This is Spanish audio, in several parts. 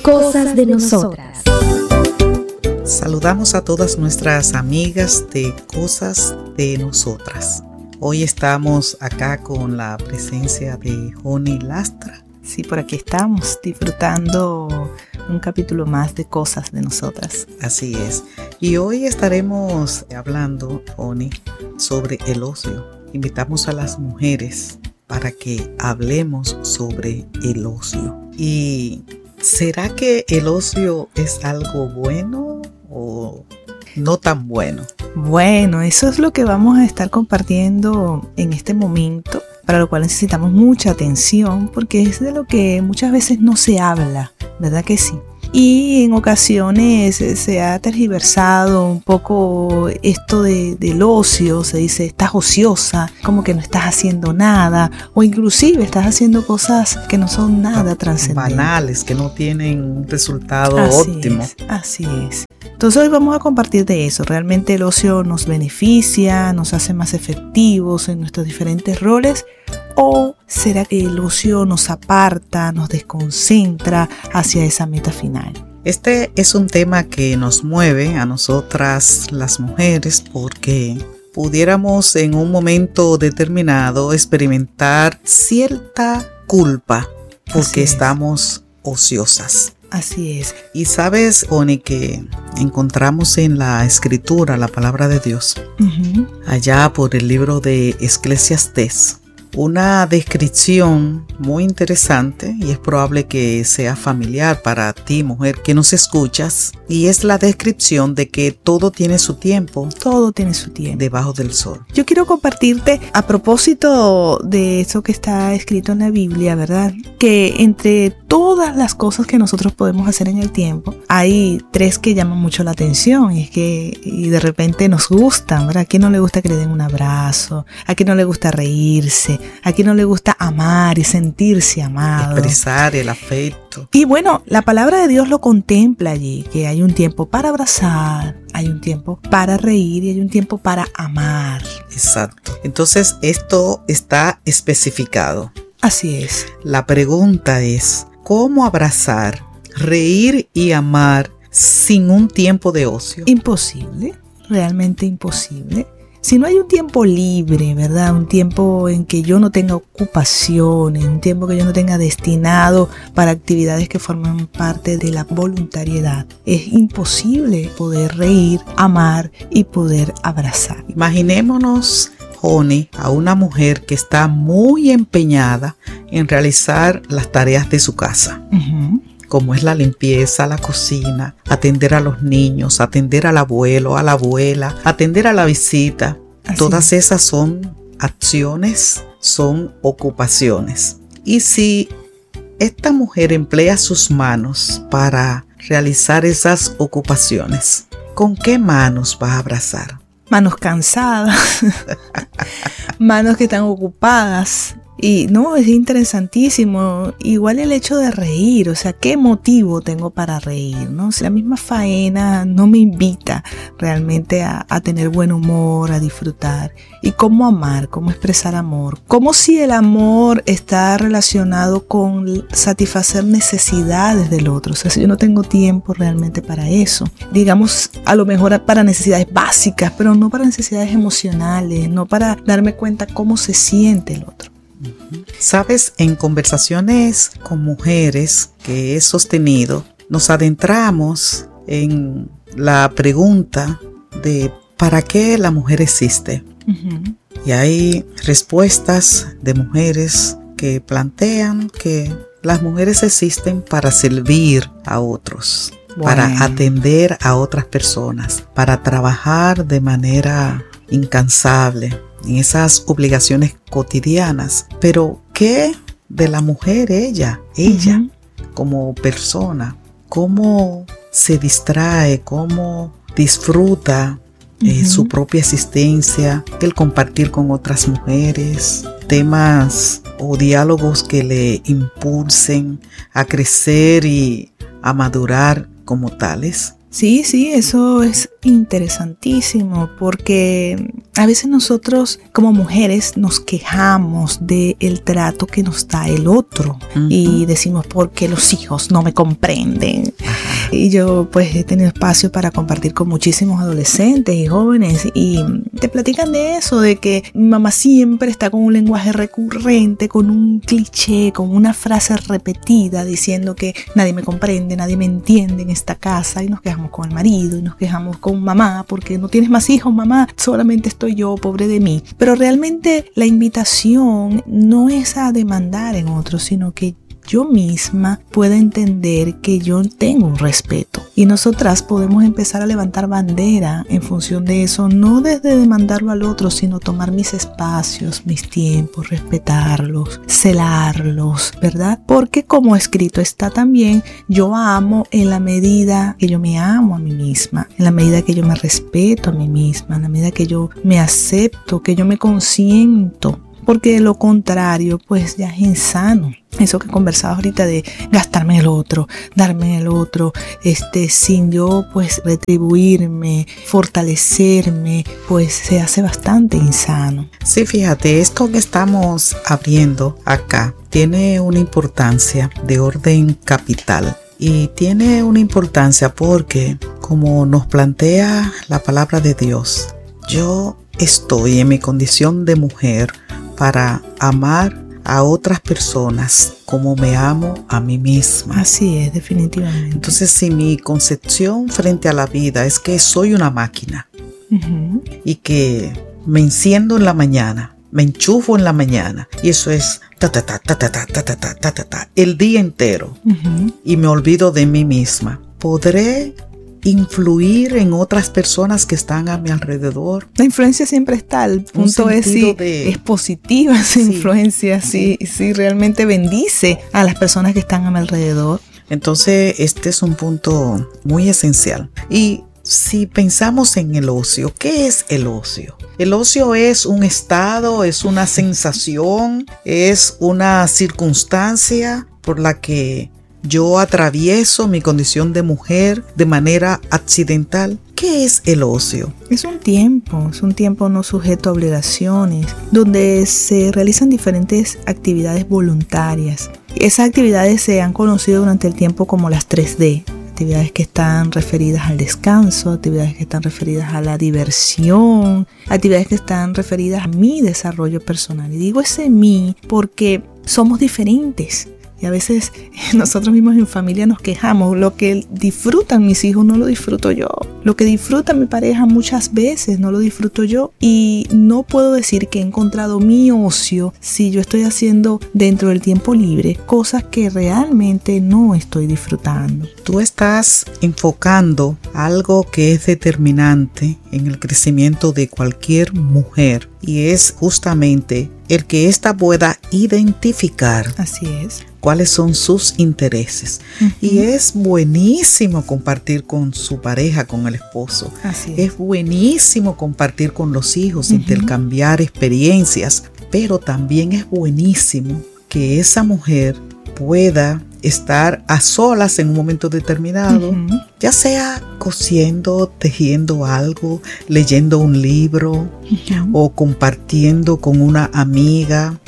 Cosas de nosotras. Saludamos a todas nuestras amigas de Cosas de Nosotras. Hoy estamos acá con la presencia de Joni Lastra. Sí, por aquí estamos disfrutando un capítulo más de Cosas de Nosotras. Así es. Y hoy estaremos hablando, Joni, sobre el ocio. Invitamos a las mujeres para que hablemos sobre el ocio. Y ¿será que el ocio es algo bueno o no tan bueno? Bueno, eso es lo que vamos a estar compartiendo en este momento, para lo cual necesitamos mucha atención, porque es de lo que muchas veces no se habla, ¿verdad que sí? Y en ocasiones se ha tergiversado un poco esto del ocio. Se dice, estás ociosa, como que no estás haciendo nada, o inclusive estás haciendo cosas que no son nada trascendentes, banales, que no tienen un resultado óptimo. Así es. Entonces hoy vamos a compartir de eso. Realmente el ocio nos beneficia, nos hace más efectivos en nuestros diferentes roles, ¿o será que el ocio nos aparta, nos desconcentra hacia esa meta final? Este es un tema que nos mueve a nosotras las mujeres, porque pudiéramos en un momento determinado experimentar cierta culpa porque estamos ociosas. Así es. Y sabes, Oni, que encontramos en la Escritura, la palabra de Dios, allá por el libro de Eclesiastés, una descripción muy interesante, y es probable que sea familiar para ti, mujer, que nos escuchas, y es la descripción de que todo tiene su tiempo. Todo tiene su tiempo. Debajo del sol. Yo quiero compartirte, a propósito de eso que está escrito en la Biblia, ¿verdad? Que entre todas las cosas que nosotros podemos hacer en el tiempo, hay tres que llaman mucho la atención, y de repente nos gustan, ¿verdad? ¿A quién no le gusta que le den un abrazo? ¿A quién no le gusta reírse? ¿A quién no le gusta amar y sentirse amado? Expresar el afecto. Y bueno, la palabra de Dios lo contempla allí, que hay un tiempo para abrazar, hay un tiempo para reír y hay un tiempo para amar. Exacto. Entonces esto está especificado. Así es. La pregunta es, ¿cómo abrazar, reír y amar sin un tiempo de ocio? Imposible, realmente imposible. Si no hay un tiempo libre, ¿verdad? Un tiempo en que yo no tenga ocupaciones, un tiempo que yo no tenga destinado para actividades que forman parte de la voluntariedad, es imposible poder reír, amar y poder abrazar. Imaginémonos, Joni, a una mujer que está muy empeñada en realizar las tareas de su casa. Como es la limpieza, la cocina, atender a los niños, atender al abuelo, a la abuela, atender a la visita. Así. Todas esas son acciones, son ocupaciones. Y si esta mujer emplea sus manos para realizar esas ocupaciones, ¿con qué manos va a abrazar? Manos cansadas, manos que están ocupadas. Y no, es interesantísimo. Igual el hecho de reír, o sea, ¿qué motivo tengo para reír? ¿No? Si la misma faena no me invita realmente a tener buen humor, a disfrutar. ¿Y cómo amar? ¿Cómo expresar amor? Como si el amor está relacionado con satisfacer necesidades del otro. O sea, si yo no tengo tiempo realmente para eso. Digamos, a lo mejor para necesidades básicas, pero no para necesidades emocionales, no para darme cuenta cómo se siente el otro. Sabes, en conversaciones con mujeres que he sostenido, nos adentramos en la pregunta de ¿para qué la mujer existe? Y hay respuestas de mujeres que plantean que las mujeres existen para servir a otros, para atender a otras personas, para trabajar de manera incansable en esas obligaciones cotidianas. Pero ¿qué de la mujer ella como persona? ¿Cómo se distrae? ¿Cómo disfruta su propia existencia? El compartir con otras mujeres, temas o diálogos que le impulsen a crecer y a madurar como tales. Sí, eso es interesantísimo, porque A veces nosotros como mujeres nos quejamos del trato que nos da el otro y decimos porque los hijos no me comprenden. Y yo pues he tenido espacio para compartir con muchísimos adolescentes y jóvenes y te platican de eso, de que mi mamá siempre está con un lenguaje recurrente, con un cliché, con una frase repetida diciendo que nadie me comprende, nadie me entiende en esta casa, y nos quejamos con el marido y nos quejamos con mamá porque no tienes más hijos, mamá, solamente estoy yo, pobre de mí. Pero realmente la invitación no es a demandar en otros, sino que yo misma pueda entender que yo tengo un respeto. Y nosotras podemos empezar a levantar bandera en función de eso, no desde demandarlo al otro, sino tomar mis espacios, mis tiempos, respetarlos, celarlos, ¿verdad? Porque como escrito está también, yo amo en la medida que yo me amo a mí misma, en la medida que yo me respeto a mí misma, en la medida que yo me acepto, que yo me consiento. Porque de lo contrario, pues ya es insano. Eso que conversaba ahorita de gastarme el otro, darme el otro, sin yo pues retribuirme, fortalecerme, pues se hace bastante insano. Sí, fíjate, esto que estamos abriendo acá tiene una importancia de orden capital. Y tiene una importancia porque, como nos plantea la palabra de Dios, yo estoy en mi condición de mujer para amar a otras personas como me amo a mí misma. Así es, definitivamente. Entonces, si mi concepción frente a la vida es que soy una máquina y que me enciendo en la mañana, me enchufo en la mañana y eso es el día entero y me olvido de mí misma, ¿podré influir en otras personas que están a mi alrededor? La influencia siempre está, el punto es si es positiva esa influencia, si realmente bendice a las personas que están a mi alrededor. Entonces este es un punto muy esencial. Y si pensamos en el ocio, ¿qué es el ocio? El ocio es un estado, es una sensación, es una circunstancia por la que yo atravieso mi condición de mujer de manera accidental. ¿Qué es el ocio? Es un tiempo no sujeto a obligaciones, donde se realizan diferentes actividades voluntarias. Esas actividades se han conocido durante el tiempo como las 3D. Actividades que están referidas al descanso, actividades que están referidas a la diversión, actividades que están referidas a mi desarrollo personal. Y digo ese mí porque somos diferentes. Y a veces nosotros mismos en familia nos quejamos. Lo que disfrutan mis hijos no lo disfruto yo. Lo que disfruta mi pareja muchas veces no lo disfruto yo. Y no puedo decir que he encontrado mi ocio si yo estoy haciendo dentro del tiempo libre cosas que realmente no estoy disfrutando. Tú estás enfocando algo que es determinante en el crecimiento de cualquier mujer. Y es justamente el que ésta pueda identificar. Así es. Cuáles son sus intereses. Y es buenísimo compartir con su pareja, con el esposo. Así es buenísimo compartir con los hijos, intercambiar experiencias. Pero también es buenísimo que esa mujer pueda estar a solas en un momento determinado, ya sea cosiendo, tejiendo algo, leyendo un libro o compartiendo con una amiga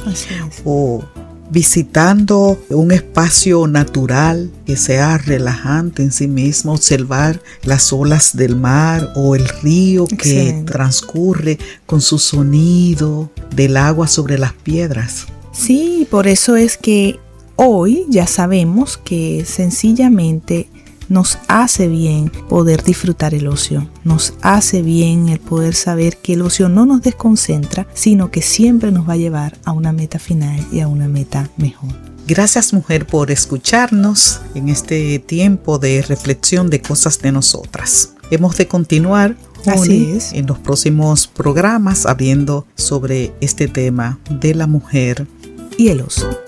o visitando un espacio natural que sea relajante en sí mismo, observar las olas del mar o el río que transcurre con su sonido del agua sobre las piedras. Sí, por eso es que hoy ya sabemos que sencillamente nos hace bien poder disfrutar el ocio. Nos hace bien el poder saber que el ocio no nos desconcentra, sino que siempre nos va a llevar a una meta final y a una meta mejor. Gracias, mujer, por escucharnos en este tiempo de reflexión de cosas de nosotras. Hemos de continuar en los próximos programas hablando sobre este tema de la mujer y el ocio.